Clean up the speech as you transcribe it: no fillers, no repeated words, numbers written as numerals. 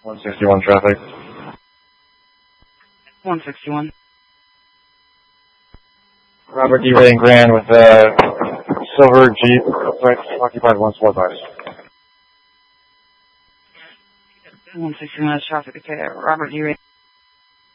161 traffic. 161. Robert D. Ray and Grand with silver Jeep, occupied 145. 161 is traffic. Okay, Robert D. Ray.